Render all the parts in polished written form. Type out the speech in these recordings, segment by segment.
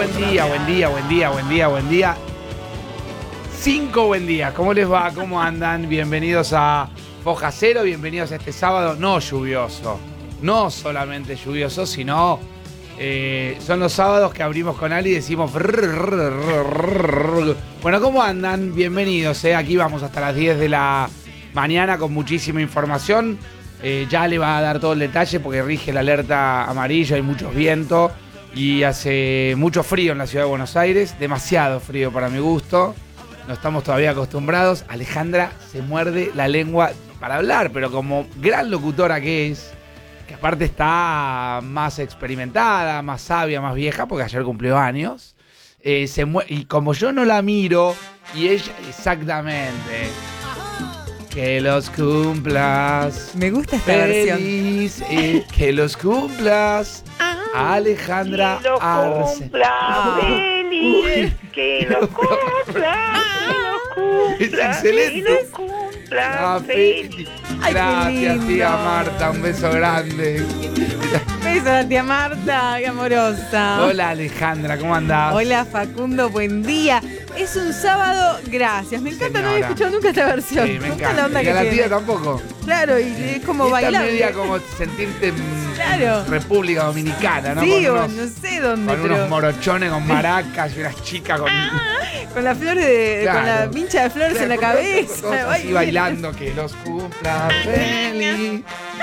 buen día, buen día, buen día, buen día, buen día. 5 buen días. ¿Cómo les va? ¿Cómo andan? Bienvenidos a Foja Cero, bienvenidos a este sábado no lluvioso. No solamente lluvioso, sino son los sábados que abrimos con Ali y decimos... Bueno, ¿cómo andan? Bienvenidos, Aquí vamos hasta las 10 de la mañana con muchísima información. Ya le va a dar todo el detalle porque rige la alerta amarilla, hay muchos vientos y hace mucho frío en la ciudad de Buenos Aires, demasiado frío para mi gusto, no estamos todavía acostumbrados. Alejandra se muerde la lengua para hablar, pero como gran locutora que es, que aparte está más experimentada, más sabia, más vieja, porque ayer cumplió años, y como yo no la miro, y ella exactamente... Que los cumplas. Me gusta esta feliz, versión. Que los cumplas, Alejandra Arce. Feliz, que los cumplas, Es excelente. que los cumplas, feliz. Ay, Gracias, qué tía lindo. Marta, un beso grande. Beso a la tía Marta, qué amorosa. Hola Alejandra, ¿cómo andás? Hola Facundo, buen día. Es un sábado, gracias. Me encanta, no había escuchado nunca esta versión. Sí, me gusta la encanta. onda Y que a la tiene. tía tampoco. Claro, y es como Esta bailar. media como sentirte en Claro. República Dominicana, ¿no? Sí, Con o unos, no sé dónde, con pero unos morochones con maracas y unas chicas con... con la flor de, Claro. con la pincha de flores en la cabeza. Todos así Ay, bailando, que los cumpla feliz.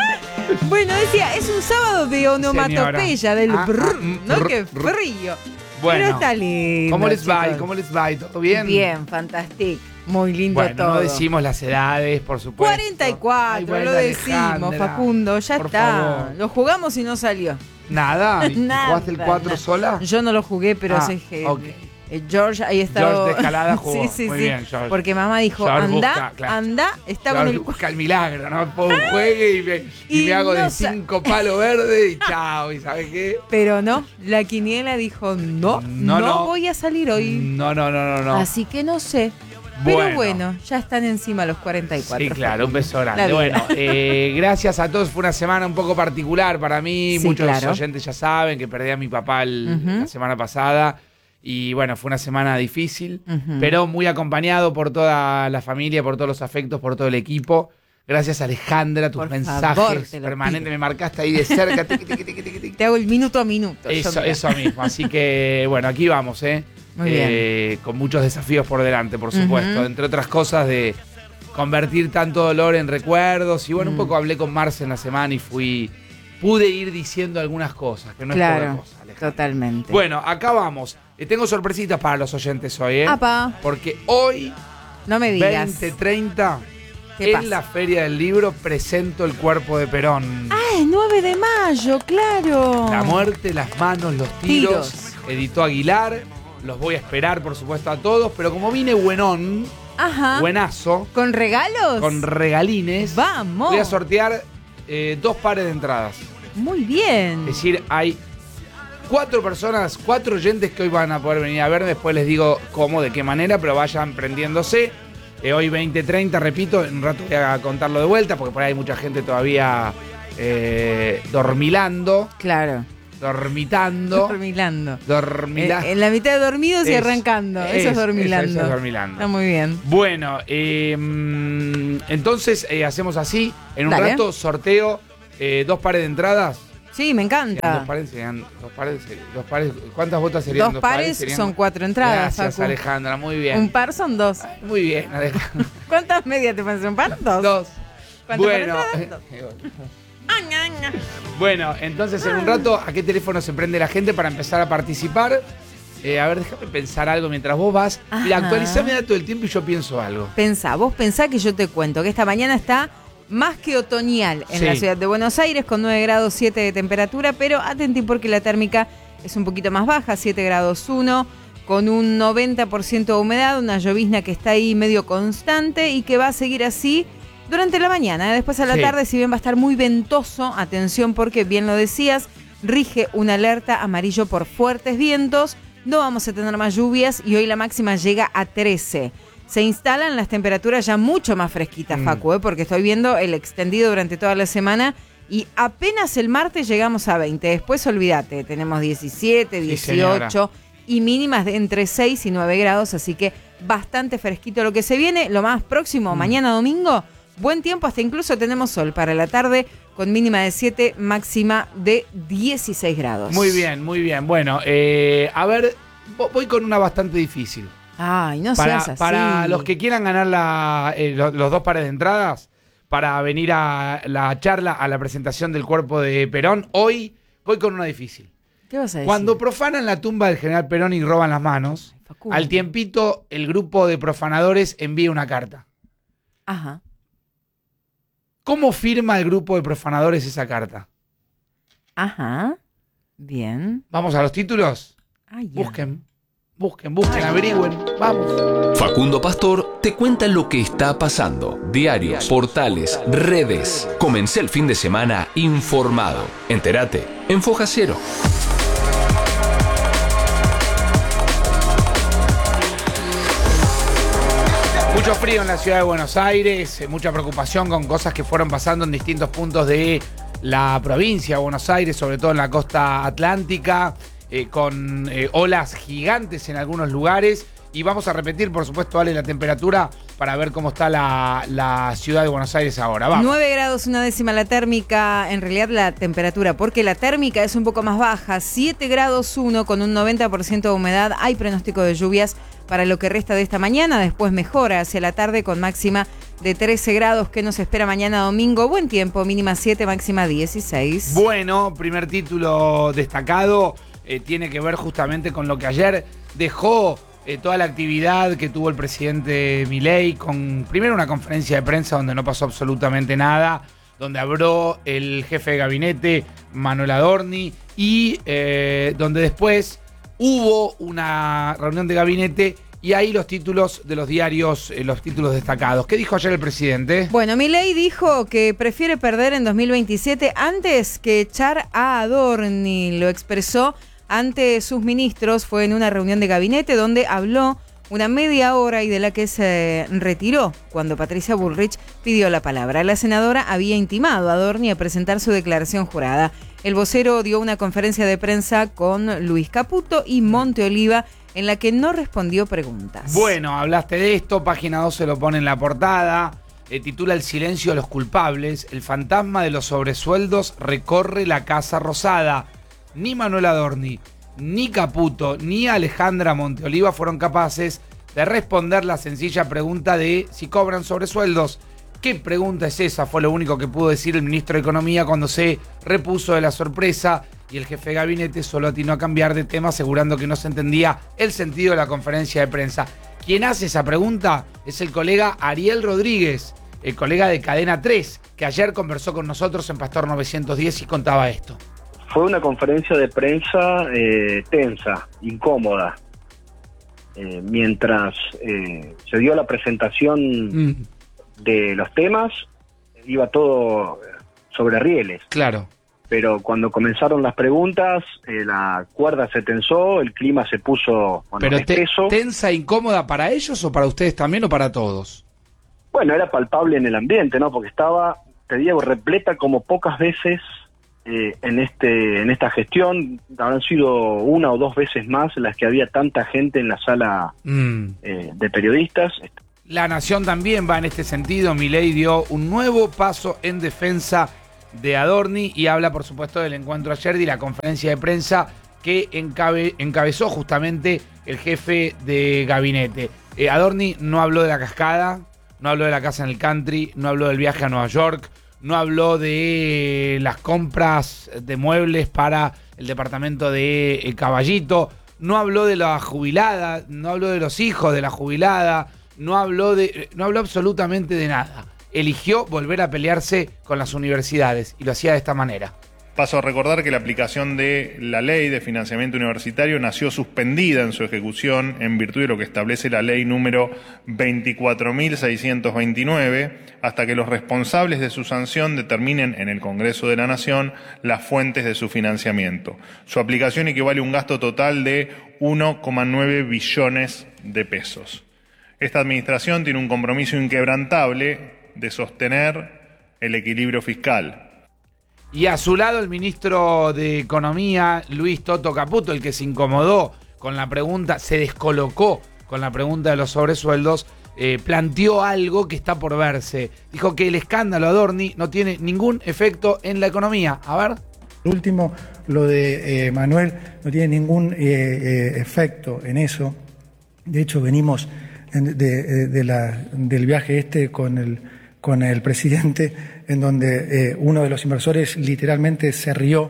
Bueno, decía, es un sábado de onomatopeya, del brr, ¿no? brr, Qué brr. frío. Bueno, Pero está lindo. ¿cómo les va? chicos. ¿Cómo les va? ¿Y todo bien? Bien, fantástico. Muy lindo Bueno, todo. no decimos las edades, por supuesto. 44, Ay, bueno, lo decimos, Alejandra, Facundo, ya por está. favor. Lo jugamos y no salió. ¿Nada? ¿Y Nada, ¿Jugaste el 4 nada. sola? Yo no lo jugué, pero sé que ok. George ahí estaba. George de Escalada jugó. Sí, sí, Muy sí. bien, George. Porque mamá dijo, George anda, busca, claro. anda, está George con el busca el milagro, ¿no? Pongo un juegue y Y me hago no de sa- 5 palos verdes y chao. ¿Y sabes qué? Pero no, la quiniela dijo, no voy a salir hoy. No. Así que no sé. Pero bueno, ya están encima los 44. Sí, claro, un beso La grande. vida. Bueno, gracias a todos. Fue una semana un poco particular para mí. Sí, Muchos claro. oyentes ya saben que perdí a mi papá la semana pasada. Y bueno, fue una semana difícil, pero muy acompañado por toda la familia, por todos los afectos, por todo el equipo. Gracias, Alejandra, tus Por mensajes favor, te lo permanentes. pido. Me marcaste ahí de cerca. Tiqui, tiqui, tiqui, tiqui, tiqui. Te hago el minuto a minuto. yo, mira. Eso mismo. Así que, bueno, aquí vamos, Muy bien. Con muchos desafíos por delante, por supuesto. Entre otras cosas, de convertir tanto dolor en recuerdos. Y bueno, un poco hablé con Marce en la semana y pude ir diciendo algunas cosas, que no es Claro, poca cosa, Alejandra. totalmente. Bueno, acá vamos. Tengo sorpresitas para los oyentes hoy, Apa, Porque hoy, no me digas. 20:30, ¿Qué en pasa? la Feria del Libro, presento El cuerpo de Perón. Ah, es 9 de mayo, claro. La muerte, las manos, los tiros. Tiros. Editó Aguilar. Los voy a esperar, por supuesto, a todos. Pero como vine buenón, Ajá. buenazo, ¿Con regalos? con regalines, Vamos. voy a sortear 2 pares de entradas. Muy bien. Es decir, hay 4 personas, 4 oyentes que hoy van a poder venir a verme. Después les digo cómo, de qué manera, pero vayan prendiéndose. Hoy 20:30, repito, en un rato voy a contarlo de vuelta, porque por ahí hay mucha gente todavía dormilando, Claro. dormitando. Dormilando. En En la mitad de dormidos y Es- arrancando. Eso es dormilando. Eso es dormilando. Está muy bien. Bueno, entonces hacemos así. En un Dale. rato sorteo 2 pares de entradas. Sí, me Serían encanta. 2 pares, dos pares. ¿Cuántas botas serían? Dos pares Serían- son 4 entradas, Gracias, Facu. Alejandra, muy bien. Un par son 2. Muy bien, Alejandra. ¿Cuántas medias te parecen? ¿Un par? 2. 2. ¿Cuántas Bueno, entradas? bueno, entonces en un rato, ¿a qué teléfono se prende la gente para empezar a participar? A ver, déjame pensar algo mientras vos vas. Mira, Ajá. actualizame todo el tiempo y yo pienso algo. Vos pensá que yo te cuento que esta mañana está más que otoñal en Sí. la ciudad de Buenos Aires, con 9 grados 7 de temperatura, pero atentí porque la térmica es un poquito más baja, 7 grados 1, con un 90% de humedad, una llovizna que está ahí medio constante y que va a seguir así durante la mañana. Después a la Sí. tarde, si bien va a estar muy ventoso, atención porque, bien lo decías, rige una alerta amarillo por fuertes vientos, no vamos a tener más lluvias y hoy la máxima llega a 13. Se instalan las temperaturas ya mucho más fresquitas, Facu, porque estoy viendo el extendido durante toda la semana y apenas el martes llegamos a 20. Después olvídate, tenemos 17, Sí, 18, y mínimas de entre 6 y 9 grados, así que bastante fresquito lo que se viene. Lo más próximo, mañana domingo, buen tiempo, hasta incluso tenemos sol para la tarde, con mínima de 7, máxima de 16 grados. Muy bien, muy bien. Bueno, a ver, voy con una bastante difícil. Ay, no seas así. Para los que quieran ganar los 2 pares de entradas, para venir a la charla, a la presentación del cuerpo de Perón, hoy voy con una difícil. ¿Qué vas a decir? Cuando profanan la tumba del general Perón y roban las manos, Facundo. al tiempito el grupo de profanadores envía una carta. Ajá. ¿Cómo firma el grupo de profanadores esa carta? Ajá. Bien. ¿Vamos a los títulos? Ay, ya. Busquen, averigüen. Vamos. Facundo Pastor te cuenta lo que está pasando. Diarios, portales, redes. Comencé el fin de semana informado. Entérate en Foja Cero. Mucho frío en la ciudad de Buenos Aires, mucha preocupación con cosas que fueron pasando en distintos puntos de la provincia de Buenos Aires, sobre todo en la costa atlántica, con olas gigantes en algunos lugares. Y vamos a repetir, por supuesto, Ale, la temperatura para ver cómo está la ciudad de Buenos Aires ahora. Vamos. 9 grados, 1/10 la térmica, en realidad la temperatura, porque la térmica es un poco más baja, 7 grados 1 con un 90% de humedad. Hay pronóstico de lluvias para lo que resta de esta mañana, después mejora hacia la tarde con máxima de 13 grados. ¿Qué nos espera mañana domingo? Buen tiempo, mínima 7, máxima 16. Bueno, primer título destacado, tiene que ver justamente con lo que ayer dejó toda la actividad que tuvo el presidente Milei, con primero una conferencia de prensa donde no pasó absolutamente nada, donde habló el jefe de gabinete, Manuel Adorni, y donde después hubo una reunión de gabinete y ahí los títulos de los diarios, los títulos destacados. ¿Qué dijo ayer el presidente? Bueno, Milei dijo que prefiere perder en 2027 antes que echar a Adorni. Lo expresó ante sus ministros, fue en una reunión de gabinete donde habló una media hora y de la que se retiró cuando Patricia Bullrich pidió la palabra. La senadora había intimado a Adorni a presentar su declaración jurada. El vocero dio una conferencia de prensa con Luis Caputo y Monte Oliva en la que no respondió preguntas. Bueno, hablaste de esto, página 12 lo pone en la portada, titula El silencio de los culpables, el fantasma de los sobresueldos recorre la Casa Rosada. Ni Manuel Adorni, ni Caputo, ni Alejandra Monteoliva fueron capaces de responder la sencilla pregunta de si cobran sobresueldos. ¿Qué pregunta es esa? Fue lo único que pudo decir el ministro de Economía cuando se repuso de la sorpresa y el jefe de gabinete solo atinó a cambiar de tema asegurando que no se entendía el sentido de la conferencia de prensa. Quien hace esa pregunta es el colega Ariel Rodríguez, el colega de Cadena 3, que ayer conversó con nosotros en Pastor 910 y contaba esto. Fue una conferencia de prensa tensa, incómoda. Mientras se dio la presentación de los temas, iba todo sobre rieles. Claro. Pero cuando comenzaron las preguntas, la cuerda se tensó, el clima se puso espeso. ¿Tensa e incómoda para ellos o para ustedes también o para todos? Bueno, era palpable en el ambiente, ¿no? Porque estaba, te digo, repleta como pocas veces en esta gestión. Habrán sido una o dos veces más las que había tanta gente en la sala de periodistas. La Nación también va en este sentido. Milei dio un nuevo paso en defensa de Adorni y habla, por supuesto, del encuentro ayer y la conferencia de prensa que encabezó justamente el jefe de gabinete. Adorni no habló de la cascada, no habló de la casa en el country, no habló del viaje a Nueva York, no habló de las compras de muebles para el departamento de Caballito, no habló de la jubilada, no habló de los hijos de la jubilada, no habló absolutamente de nada. Eligió volver a pelearse con las universidades y lo hacía de esta manera. Paso a recordar que la aplicación de la ley de financiamiento universitario nació suspendida en su ejecución en virtud de lo que establece la ley número 24.629, hasta que los responsables de su sanción determinen en el Congreso de la Nación las fuentes de su financiamiento. Su aplicación equivale a un gasto total de 1,9 billones de pesos. Esta administración tiene un compromiso inquebrantable de sostener el equilibrio fiscal. Y a su lado el ministro de Economía, Luis Toto Caputo, el que se incomodó con la pregunta, se descolocó con la pregunta de los sobresueldos, planteó algo que está por verse. Dijo que el escándalo Adorni no tiene ningún efecto en la economía. A ver. Último, lo de Manuel no tiene ningún efecto en eso. De hecho, venimos del viaje con el presidente, en donde uno de los inversores literalmente se rió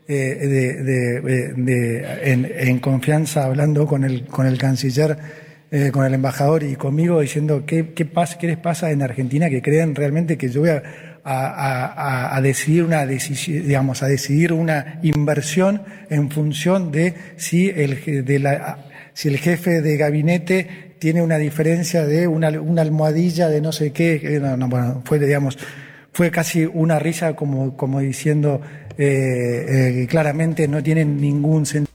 en confianza, hablando con el canciller, con el embajador y conmigo, diciendo qué les pasa en Argentina, que creen realmente que yo voy a decidir a decidir una inversión en función de si el jefe de gabinete tiene una diferencia de una almohadilla de no sé qué. Bueno, fue casi una risa como diciendo que claramente no tiene ningún sentido.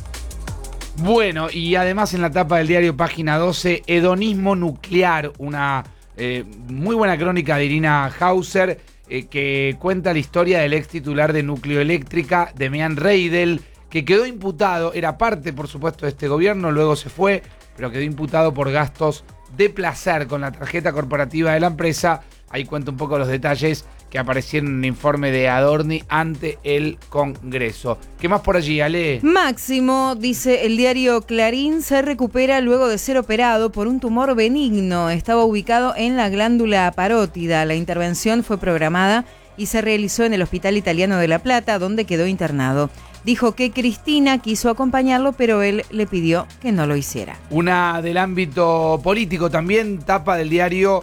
Bueno, y además en la tapa del diario Página 12, hedonismo nuclear, una muy buena crónica de Irina Hauser, que cuenta la historia del ex titular de Nucleoeléctrica, Demian Reidel, que quedó imputado, era parte por supuesto de este gobierno, luego se fue, pero quedó imputado por gastos de placer con la tarjeta corporativa de la empresa. Ahí cuenta un poco los detalles que aparecieron en el informe de Adorni ante el Congreso. ¿Qué más por allí, Ale? Máximo, dice el diario Clarín, se recupera luego de ser operado por un tumor benigno. Estaba ubicado en la glándula parótida. La intervención fue programada y se realizó en el Hospital Italiano de La Plata, donde quedó internado. Dijo que Cristina quiso acompañarlo, pero él le pidió que no lo hiciera. Una del ámbito político también, tapa del diario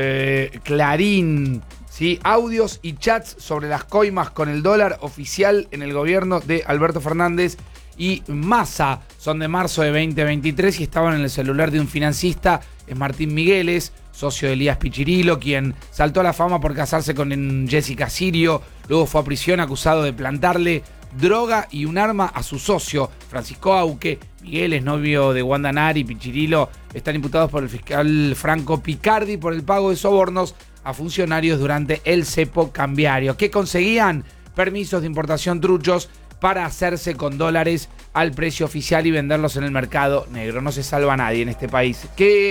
Clarín. ¿Sí? Audios y chats sobre las coimas con el dólar oficial en el gobierno de Alberto Fernández y Massa. Son de marzo de 2023 y estaban en el celular de un financista, es Martín Migueles, socio de Elías Pichirilo, quien saltó a la fama por casarse con Jessica Sirio. Luego fue a prisión acusado de plantarle droga y un arma a su socio, Francisco Auque. Migueles, novio de Wanda Nari, Pichirilo, están imputados por el fiscal Franco Picardi por el pago de sobornos a funcionarios durante el cepo cambiario. ¿Qué conseguían? Permisos de importación truchos para hacerse con dólares al precio oficial y venderlos en el mercado negro. No se salva nadie en este país.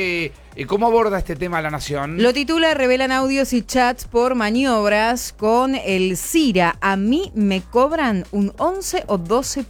¿Cómo aborda este tema La Nación? Lo titula: revelan audios y chats por maniobras con el CIRA. A mí me cobran un 11 o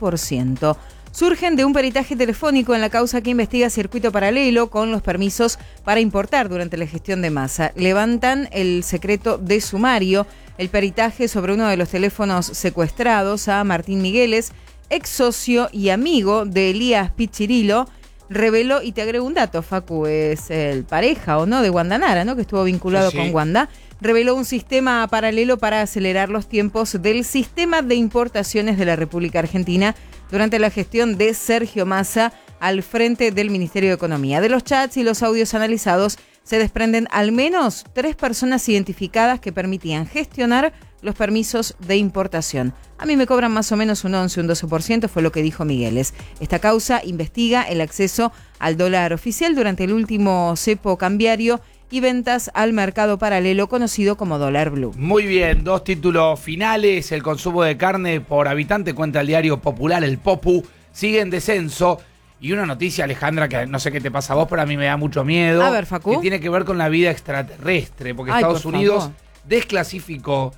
12%. Surgen de un peritaje telefónico en la causa que investiga Circuito Paralelo con los permisos para importar durante la gestión de Massa. Levantan el secreto de sumario, el peritaje sobre uno de los teléfonos secuestrados a Martín Migueles, ex socio y amigo de Elías Pichirilo, reveló, y te agrego un dato, Facu, es el pareja o no de Wanda Nara, ¿no? Que estuvo vinculado con Wanda. Reveló un sistema paralelo para acelerar los tiempos del sistema de importaciones de la República Argentina durante la gestión de Sergio Massa al frente del Ministerio de Economía. De los chats y los audios analizados se desprenden al menos 3 personas identificadas que permitían gestionar los permisos de importación. A mí me cobran más o menos un 11, un 12%, fue lo que dijo Migueles. Esta causa investiga el acceso al dólar oficial durante el último cepo cambiario y ventas al mercado paralelo conocido como dólar blue. Muy bien, 2 títulos finales. El consumo de carne por habitante, cuenta el diario Popular, el Popu, sigue en descenso. Y una noticia, Alejandra, que no sé qué te pasa a vos, pero a mí me da mucho miedo. A ver, Facu. Que tiene que ver con la vida extraterrestre, porque Estados Unidos desclasificó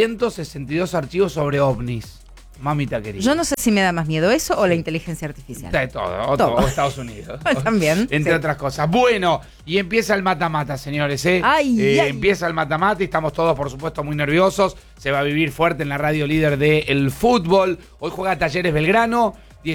162 archivos sobre ovnis. Mamita querida. Yo no sé si me da más miedo eso o la inteligencia artificial. De todo. O Estados Unidos. También. Entre otras cosas. Bueno, y empieza el mata-mata, señores. Empieza el mata-mata y estamos todos, por supuesto, muy nerviosos. Se va a vivir fuerte en la radio líder del fútbol. Hoy juega Talleres Belgrano,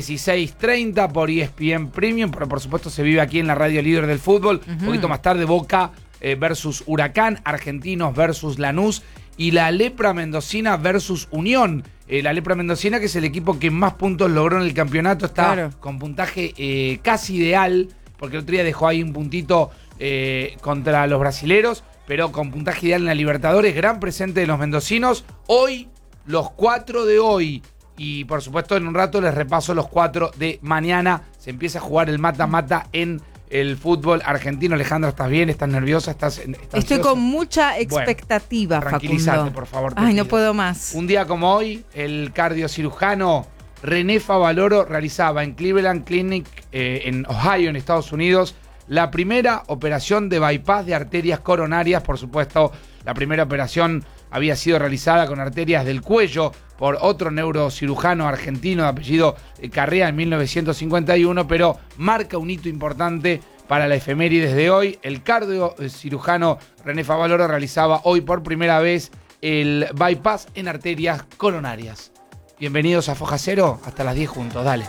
16:30 por ESPN Premium, pero por supuesto se vive aquí en la radio líder del fútbol. Un poquito más tarde, Boca versus Huracán, Argentinos versus Lanús y la Lepra Mendocina versus Unión. La Lepra Mendocina, que es el equipo que más puntos logró en el campeonato, está con puntaje casi ideal, porque el otro día dejó ahí un puntito contra los brasileros, pero con puntaje ideal en la Libertadores, gran presente de los mendocinos. Hoy, los 4 de hoy, y por supuesto en un rato les repaso los 4 de mañana. Se empieza a jugar el mata-mata en el fútbol argentino. Alejandra, ¿estás bien? ¿Estás nerviosa? ¿Estás Estoy con mucha expectativa, bueno, tranquilízate, Facundo. por favor. Ay, no puedo más. Un día como hoy, el cardiocirujano René Favaloro realizaba en Cleveland Clinic, en Ohio, en Estados Unidos, la primera operación de bypass de arterias coronarias. Por supuesto, la primera operación había sido realizada con arterias del cuello por otro neurocirujano argentino de apellido Carrea en 1951, pero marca un hito importante para la efemérides de hoy. El cardiocirujano René Favaloro realizaba hoy por primera vez el bypass en arterias coronarias. Bienvenidos a Foja Cero, hasta las 10 juntos, dale.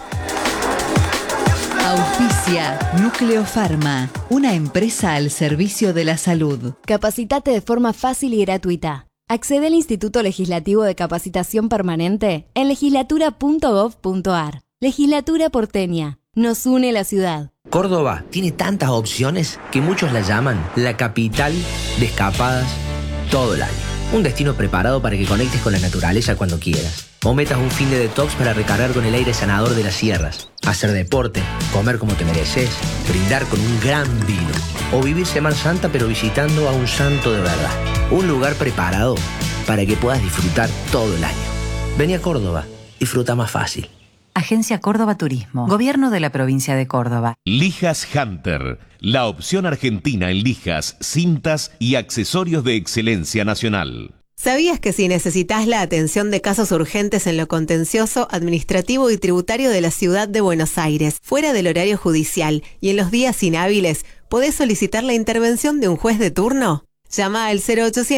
Auspicia Núcleo Pharma, una empresa al servicio de la salud. Capacitate de forma fácil y gratuita. Accede al Instituto Legislativo de Capacitación Permanente en legislatura.gov.ar. Legislatura porteña. Nos une la ciudad. Córdoba tiene tantas opciones que muchos la llaman la capital de escapadas todo el año. Un destino preparado para que conectes con la naturaleza cuando quieras. O metas un fin de detox para recargar con el aire sanador de las sierras. Hacer deporte, comer como te mereces, brindar con un gran vino. O vivir Semana Santa pero visitando a un santo de verdad. Un lugar preparado para que puedas disfrutar todo el año. Vení a Córdoba, disfruta más fácil. Agencia Córdoba Turismo, Gobierno de la Provincia de Córdoba. Lijas Hunter, la opción argentina en lijas, cintas y accesorios de excelencia nacional. ¿Sabías que si necesitas la atención de casos urgentes en lo contencioso, administrativo y tributario de la ciudad de Buenos Aires, fuera del horario judicial y en los días inhábiles, podés solicitar la intervención de un juez de turno? Llama al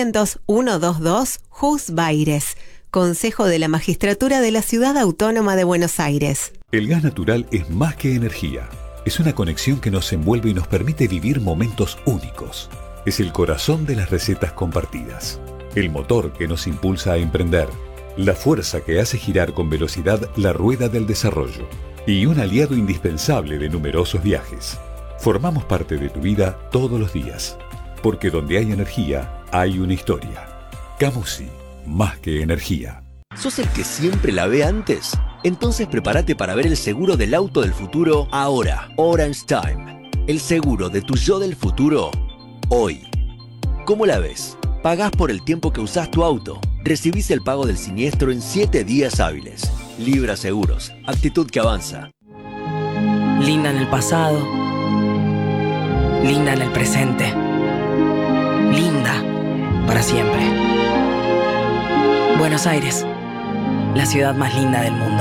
0800-122-JUSBAIRES, Consejo de la Magistratura de la Ciudad Autónoma de Buenos Aires. El gas natural es más que energía. Es una conexión que nos envuelve y nos permite vivir momentos únicos. Es el corazón de las recetas compartidas. El motor que nos impulsa a emprender, la fuerza que hace girar con velocidad la rueda del desarrollo y un aliado indispensable de numerosos viajes. Formamos parte de tu vida todos los días, porque donde hay energía, hay una historia. Camusi, más que energía. ¿Sos el que siempre la ve antes? Entonces prepárate para ver el seguro del auto del futuro ahora. Orange Time. El seguro de tu yo del futuro hoy. ¿Cómo la ves? Pagás por el tiempo que usás tu auto. Recibís el pago del siniestro en 7 días hábiles. Libra Seguros. Actitud que avanza. Linda en el pasado. Linda en el presente. Linda para siempre. Buenos Aires. La ciudad más linda del mundo.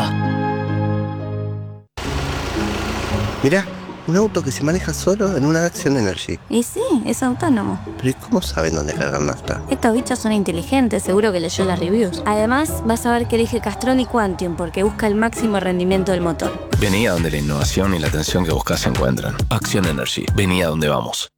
Mirá, un auto que se maneja solo en una Action Energy. Y sí, es autónomo. Pero ¿y cómo saben dónde cargar nafta? Estos bichos son inteligentes, seguro que leyó las reviews. Además, vas a ver que elige Castrol y Quantium porque busca el máximo rendimiento del motor. Vení a donde la innovación y la atención que buscas se encuentran. Action Energy. Vení a donde vamos.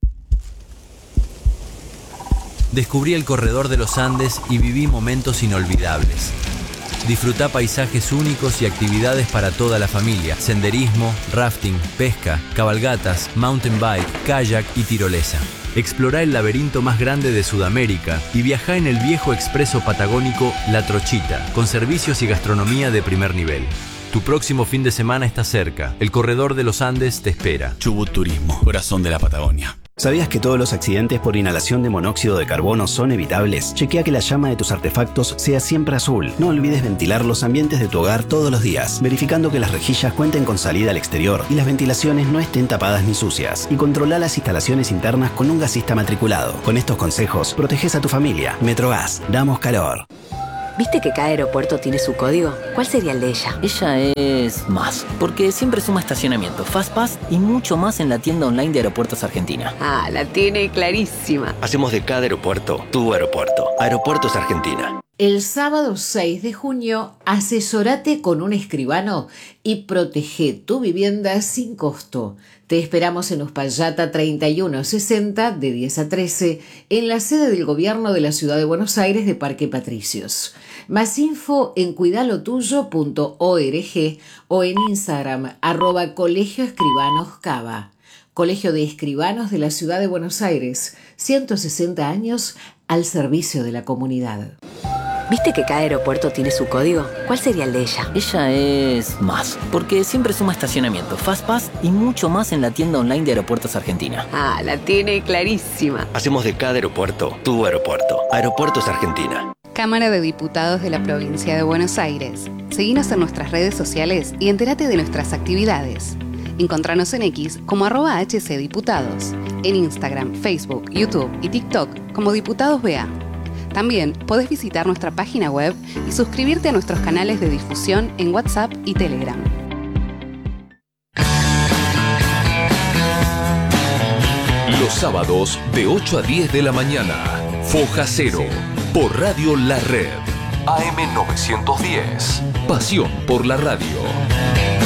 Descubrí el corredor de los Andes y viví momentos inolvidables. Disfrutá paisajes únicos y actividades para toda la familia. Senderismo, rafting, pesca, cabalgatas, mountain bike, kayak y tirolesa. Explorá el laberinto más grande de Sudamérica y viajá en el viejo expreso patagónico La Trochita, con servicios y gastronomía de primer nivel. Tu próximo fin de semana está cerca. El corredor de los Andes te espera. Chubut Turismo, corazón de la Patagonia. ¿Sabías que todos los accidentes por inhalación de monóxido de carbono son evitables? Chequea que la llama de tus artefactos sea siempre azul. No olvides ventilar los ambientes de tu hogar todos los días, verificando que las rejillas cuenten con salida al exterior y las ventilaciones no estén tapadas ni sucias. Y controla las instalaciones internas con un gasista matriculado. Con estos consejos, proteges a tu familia. Metrogas, damos calor. ¿Viste que cada aeropuerto tiene su código? ¿Cuál sería el de ella? Ella es más, porque siempre suma estacionamiento, FastPass y mucho más en la tienda online de Aeropuertos Argentina. Ah, la tiene clarísima. Hacemos de cada aeropuerto tu aeropuerto. Aeropuertos Argentina. El sábado 6 de junio, asesórate con un escribano y protege tu vivienda sin costo. Te esperamos en Uspallata 3160 de 10 a 13 en la sede del Gobierno de la Ciudad de Buenos Aires de Parque Patricios. Más info en cuidalotuyo.org o en Instagram @Colegio Escribanos Cava. Colegio de Escribanos de la Ciudad de Buenos Aires, 160 años al servicio de la comunidad. ¿Viste que cada aeropuerto tiene su código? ¿Cuál sería el de ella? Ella es más, porque siempre suma estacionamiento, FastPass y mucho más en la tienda online de Aeropuertos Argentina. Ah, la tiene clarísima. Hacemos de cada aeropuerto tu aeropuerto. Aeropuertos Argentina. Cámara de Diputados de la Provincia de Buenos Aires. Seguinos en nuestras redes sociales y entérate de nuestras actividades. Encontranos en X como @HCDiputados, en Instagram, Facebook, YouTube y TikTok como Diputados BA. También podés visitar nuestra página web y suscribirte a nuestros canales de difusión en WhatsApp y Telegram. Los sábados de 8 a 10 de la mañana, Foja Cero, por Radio La Red. AM 910. Pasión por la radio.